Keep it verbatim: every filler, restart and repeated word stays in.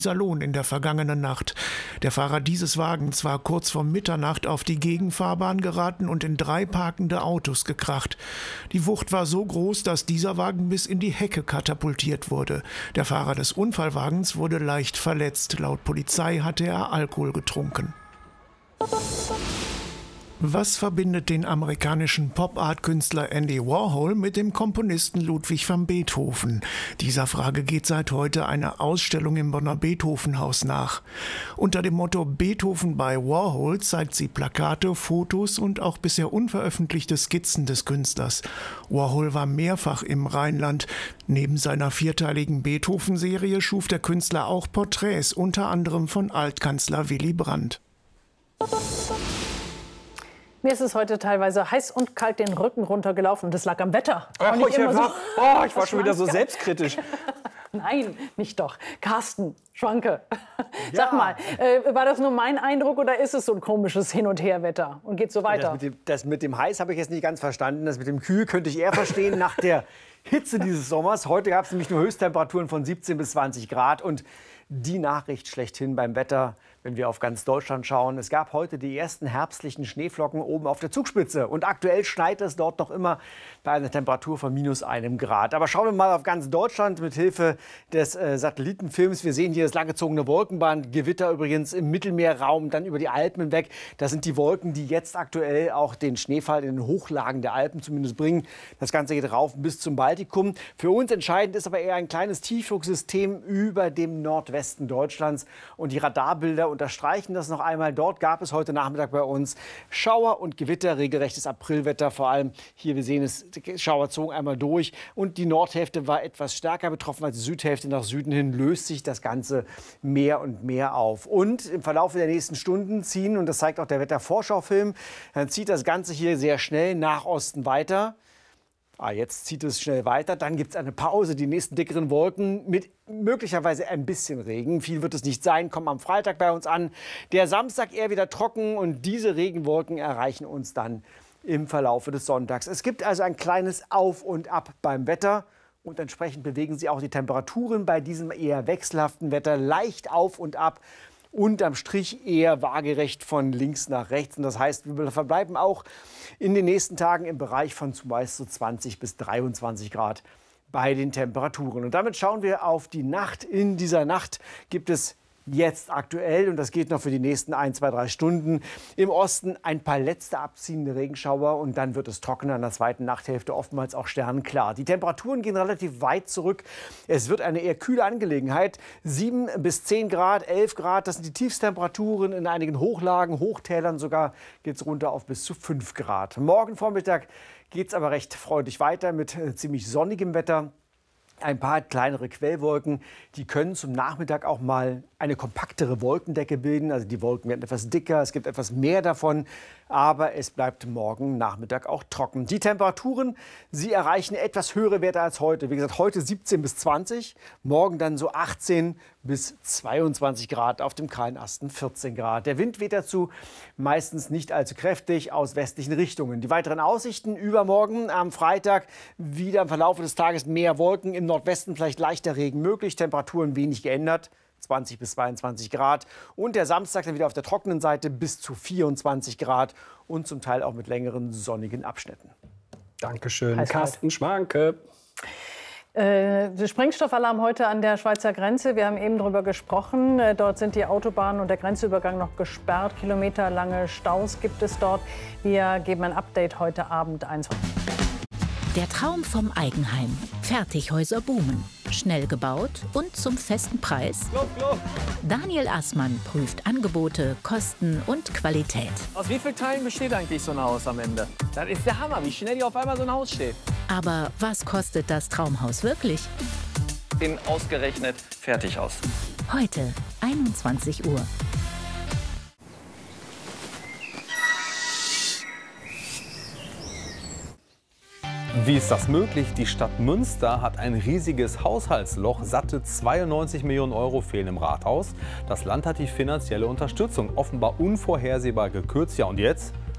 Salon in der vergangenen Nacht. Der Fahrer dieses Wagens war kurz vor Mitternacht auf die Gegenfahrbahn geraten und in drei parkende Autos gekracht. Die Wucht war so groß, dass dieser Wagen bis in die Hecke katapultiert wurde. Der Fahrer des Unfallwagens wurde leicht verletzt. Laut Polizei hatte er Alkohol getrunken. Was verbindet den amerikanischen Pop-Art-Künstler Andy Warhol mit dem Komponisten Ludwig van Beethoven? Dieser Frage geht seit heute eine Ausstellung im Bonner Beethoven-Haus nach. Unter dem Motto Beethoven bei Warhol zeigt sie Plakate, Fotos und auch bisher unveröffentlichte Skizzen des Künstlers. Warhol war mehrfach im Rheinland. Neben seiner vierteiligen Beethoven-Serie schuf der Künstler auch Porträts, unter anderem von Altkanzler Willy Brandt. Mir ist es heute teilweise heiß und kalt den Rücken runtergelaufen. Das lag am Wetter. Ach, ich, immer war, so, oh, ich war schon wieder so selbstkritisch. Nein, nicht doch. Carsten Schwanke, ja. Sag mal, äh, war das nur mein Eindruck oder ist es so ein komisches Hin- und Her-Wetter und geht so weiter? Das mit dem, das mit dem Heiß habe ich jetzt nicht ganz verstanden. Das mit dem Kühl könnte ich eher verstehen nach der Hitze dieses Sommers. Heute gab es nämlich nur Höchsttemperaturen von siebzehn bis zwanzig Grad. Und die Nachricht schlechthin beim Wetter, wenn wir auf ganz Deutschland schauen. Es gab heute die ersten herbstlichen Schneeflocken oben auf der Zugspitze. Und aktuell schneit es dort noch immer bei einer Temperatur von minus einem Grad. Aber schauen wir mal auf ganz Deutschland mit Hilfe des äh, Satellitenfilms. Wir sehen hier das langgezogene Wolkenband. Gewitter übrigens im Mittelmeerraum, dann über die Alpen hinweg. Das sind die Wolken, die jetzt aktuell auch den Schneefall in den Hochlagen der Alpen zumindest bringen. Das Ganze geht rauf bis zum Baltikum. Für uns entscheidend ist aber eher ein kleines Tiefdrucksystem über dem Nordwesten Deutschlands. Und die Radarbilder unterstreichen das noch einmal. Dort gab es heute Nachmittag bei uns Schauer und Gewitter, regelrechtes Aprilwetter. Vor allem hier, wir sehen es, die Schauer zogen einmal durch. Und die Nordhälfte war etwas stärker betroffen als die Südhälfte. Nach Süden hin löst sich das Ganze mehr und mehr auf. Und im Verlauf der nächsten Stunden ziehen, und das zeigt auch der Wettervorschaufilm, dann zieht das Ganze hier sehr schnell nach Osten weiter. Ah, jetzt zieht es schnell weiter, dann gibt es eine Pause. Die nächsten dickeren Wolken mit möglicherweise ein bisschen Regen. Viel wird es nicht sein, kommen am Freitag bei uns an. Der Samstag eher wieder trocken und diese Regenwolken erreichen uns dann im Verlaufe des Sonntags. Es gibt also ein kleines Auf und Ab beim Wetter. Und entsprechend bewegen sich auch die Temperaturen bei diesem eher wechselhaften Wetter leicht auf und ab. Unterm Strich eher waagerecht von links nach rechts. Und das heißt, wir verbleiben auch in den nächsten Tagen im Bereich von zumeist so zwanzig bis dreiundzwanzig Grad bei den Temperaturen. Und damit schauen wir auf die Nacht. In dieser Nacht gibt es jetzt aktuell, und das geht noch für die nächsten ein, zwei, drei Stunden, im Osten ein paar letzte abziehende Regenschauer und dann wird es trockener in der zweiten Nachthälfte, oftmals auch sternenklar. Die Temperaturen gehen relativ weit zurück. Es wird eine eher kühle Angelegenheit. sieben bis zehn Grad, elf Grad, das sind die Tiefstemperaturen. In einigen Hochlagen, Hochtälern sogar geht es runter auf bis zu fünf Grad. Morgen Vormittag geht es aber recht freudig weiter mit äh, ziemlich sonnigem Wetter. Ein paar kleinere Quellwolken, die können zum Nachmittag auch mal eine kompaktere Wolkendecke bilden. Also die Wolken werden etwas dicker, es gibt etwas mehr davon, aber es bleibt morgen Nachmittag auch trocken. Die Temperaturen, sie erreichen etwas höhere Werte als heute. Wie gesagt, heute siebzehn bis zwanzig, morgen dann so achtzehn bis zweiundzwanzig Grad, auf dem kahlen Asten vierzehn Grad. Der Wind weht dazu meistens nicht allzu kräftig aus westlichen Richtungen. Die weiteren Aussichten übermorgen am Freitag wieder im Verlauf des Tages mehr Wolken, im Nordwesten vielleicht leichter Regen möglich, Temperaturen wenig geändert, zwanzig bis zweiundzwanzig Grad. Und der Samstag dann wieder auf der trockenen Seite bis zu vierundzwanzig Grad und zum Teil auch mit längeren sonnigen Abschnitten. Dankeschön, Heiß Carsten Schwanke. Äh, der Sprengstoffalarm heute an der Schweizer Grenze. Wir haben eben darüber gesprochen. Äh, dort sind die Autobahnen und der Grenzübergang noch gesperrt. Kilometerlange Staus gibt es dort. Wir geben ein Update heute Abend eins. Der Traum vom Eigenheim. Fertighäuser boomen. Schnell gebaut und zum festen Preis. Klopf, klopf. Daniel Assmann prüft Angebote, Kosten und Qualität. Aus wie vielen Teilen besteht eigentlich so ein Haus am Ende? Das ist der Hammer, wie schnell hier auf einmal so ein Haus steht. Aber was kostet das Traumhaus wirklich? In ausgerechnet Fertighaus. Heute, einundzwanzig Uhr. Wie ist das möglich? Die Stadt Münster hat ein riesiges Haushaltsloch. Satte zweiundneunzig Millionen Euro fehlen im Rathaus. Das Land hat die finanzielle Unterstützung offenbar unvorhersehbar gekürzt. Ja, und jetzt?